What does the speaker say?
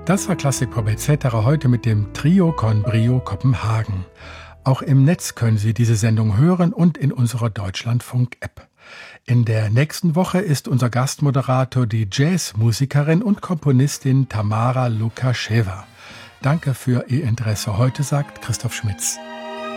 Das war Klassik Pop etc. heute mit dem Trio con Brio Kopenhagen. Auch im Netz können Sie diese Sendung hören und in unserer Deutschlandfunk-App. In der nächsten Woche ist unser Gastmoderator die Jazzmusikerin und Komponistin Tamara Lukascheva. Danke für Ihr Interesse heute, sagt Christoph Schmitz.